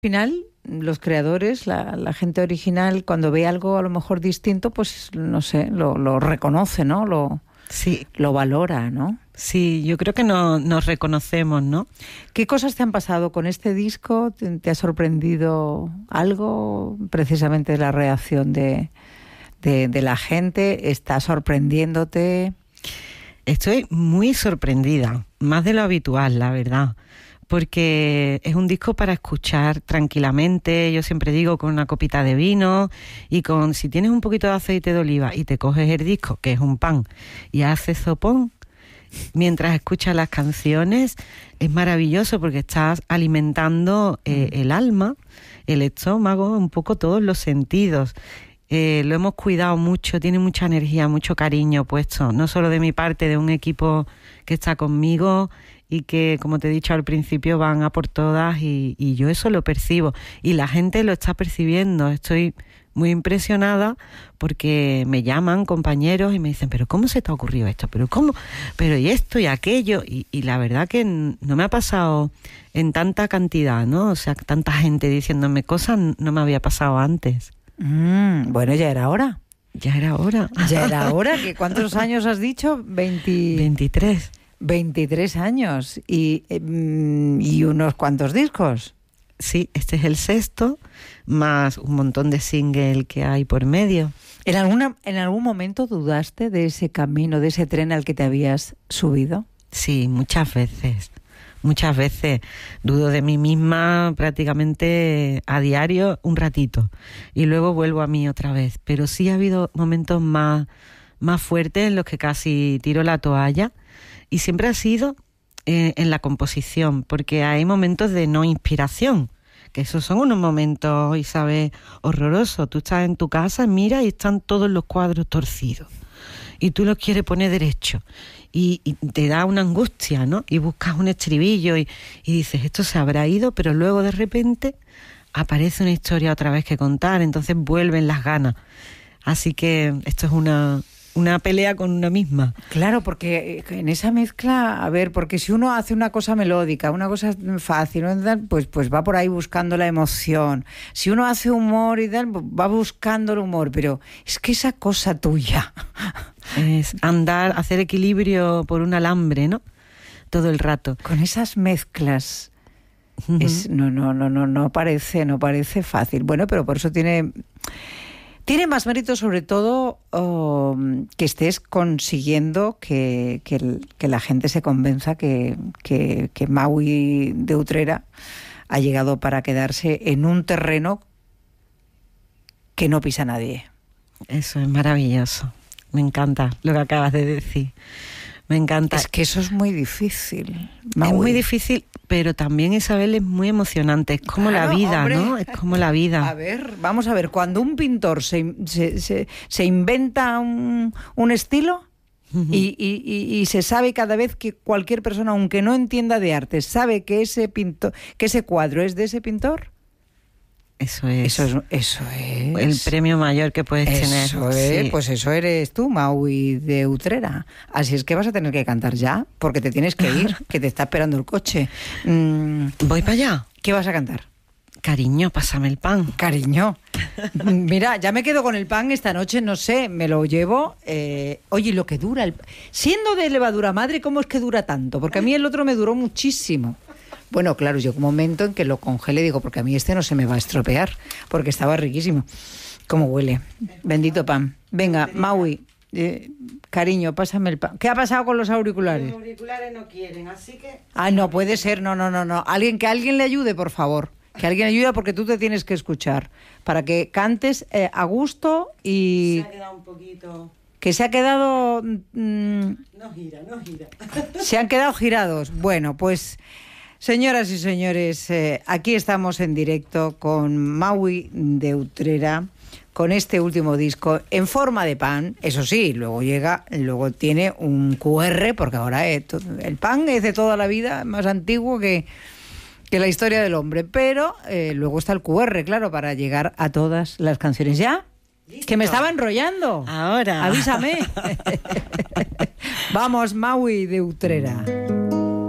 Al final, los creadores, la gente original, cuando ve algo a lo mejor distinto, pues no sé, lo reconoce, ¿no? Sí. Lo valora, ¿no? Sí, yo creo que nos reconocemos, ¿no? ¿Qué cosas te han pasado con este disco? ¿Te ha sorprendido algo? Precisamente la reacción de la gente. ¿Está sorprendiéndote? Estoy muy sorprendida, más de lo habitual, la verdad. Porque es un disco para escuchar tranquilamente, yo siempre digo, con una copita de vino y si tienes un poquito de aceite de oliva y te coges el disco, que es un pan, y haces sopón, mientras escuchas las canciones, es maravilloso porque estás alimentando el alma, el estómago, un poco todos los sentidos. Lo hemos cuidado mucho, tiene mucha energía, mucho cariño puesto, no solo de mi parte, de un equipo que está conmigo y que, como te he dicho al principio, van a por todas y yo eso lo percibo. Y la gente lo está percibiendo. Estoy muy impresionada porque me llaman compañeros y me dicen, ¿pero cómo se te ha ocurrido esto? ¿Pero cómo? ¿Pero y esto y aquello? Y la verdad que no me ha pasado en tanta cantidad, ¿no? O sea, tanta gente diciéndome cosas no me había pasado antes. Bueno, ya era hora. Ya era hora. Ya era hora. ¿Cuántos años has dicho? 23. 23 años y unos cuantos discos. Sí, este es el 6º, más un montón de singles que hay por medio. ¿En algún momento dudaste de ese camino, de ese tren al que te habías subido? Sí, muchas veces. Muchas veces dudo de mí misma prácticamente a diario un ratito y luego vuelvo a mí otra vez. Pero sí ha habido momentos más fuertes en los que casi tiro la toalla. Y siempre ha sido en la composición, porque hay momentos de no inspiración, que esos son unos momentos, Isabel, horrorosos. Tú estás en tu casa, miras y están todos los cuadros torcidos. Y tú los quieres poner derechos. Y te da una angustia, ¿no? Y buscas un estribillo y dices, esto se habrá ido, pero luego de repente aparece una historia otra vez que contar, entonces vuelven las ganas. Así que esto es una pelea con una misma. Claro, porque en esa mezcla, a ver, porque si uno hace una cosa melódica, una cosa fácil, pues va por ahí buscando la emoción. Si uno hace humor y tal, va buscando el humor, pero es que esa cosa tuya es hacer equilibrio por un alambre, ¿no? Todo el rato. Con esas mezclas no parece fácil. Bueno, pero por eso tiene más mérito, sobre todo, que estés consiguiendo que la gente se convenza que Maui de Utrera ha llegado para quedarse en un terreno que no pisa nadie. Eso es maravilloso. Me encanta lo que acabas de decir. Me encanta. Es que eso es muy difícil, Maui. Es muy difícil, pero también, Isabel, es muy emocionante. Es como la vida, hombre, ¿no? Es como la vida. A ver, vamos a ver. Cuando un pintor se inventa un estilo y se sabe cada vez que cualquier persona, aunque no entienda de arte, sabe que ese cuadro es de ese pintor. Eso es el premio mayor que puedes tener. Eso es, sí. Pues eso eres tú, Maui de Utrera. Así es que vas a tener que cantar ya, porque te tienes que ir, que te está esperando el coche. Voy para allá. ¿Qué vas a cantar? Cariño, pásame el pan. Cariño. Mira, ya me quedo con el pan esta noche, no sé, me lo llevo. Oye, lo que dura, siendo de levadura madre, ¿cómo es que dura tanto? Porque a mí el otro me duró muchísimo. Bueno, claro, llegó un momento en que lo congelé, digo, porque a mí este no se me va a estropear, porque estaba riquísimo. ¿Cómo huele? Bendito pan. Venga, Maui, cariño, pásame el pan. ¿Qué ha pasado con los auriculares? Los auriculares no quieren, así que... No puede ser, no. Que alguien le ayude, por favor. Que alguien le ayude porque tú te tienes que escuchar. Para que cantes a gusto y... Se ha quedado un poquito... Que se ha quedado... No gira. Se han quedado girados. Bueno, pues... Señoras y señores, aquí estamos en directo con Maui de Utrera, con este último disco en forma de pan. Eso sí, luego tiene un QR, porque ahora el pan es de toda la vida, más antiguo que la historia del hombre. Pero luego está el QR, claro, para llegar a todas las canciones. ¿Ya? ¿Listo? Que me estaba enrollando. Ahora. Avísame. Vamos, Maui de Utrera.